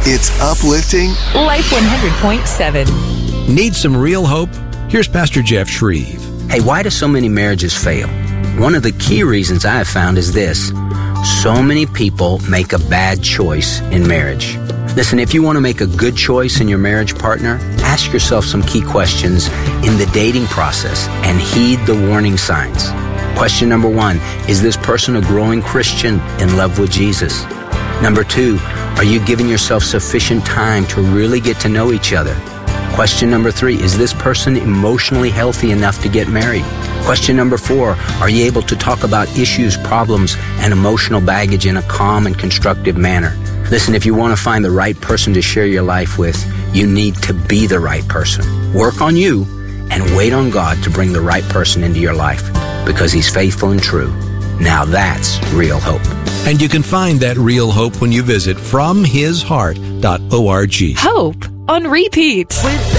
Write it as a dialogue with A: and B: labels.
A: It's uplifting.
B: Life 100.7.
C: Need some real hope? Here's Pastor Jeff Shreve.
D: Hey, why do so many marriages fail? One of the key reasons I have found is this. So many people make a bad choice in marriage. Listen, if you want to make a good choice in your marriage partner, ask yourself some key questions in the dating process and heed the warning signs. Question number 1, is this person a growing Christian in love with Jesus? Number 2, are you giving yourself sufficient time to really get to know each other? Question number 3, is this person emotionally healthy enough to get married? Question number 4, are you able to talk about issues, problems, and emotional baggage in a calm and constructive manner? Listen, if you want to find the right person to share your life with, you need to be the right person. Work on you and wait on God to bring the right person into your life because He's faithful and true. Now that's real hope.
C: And you can find that real hope when you visit FromHisHeart.org.
B: Hope on repeat.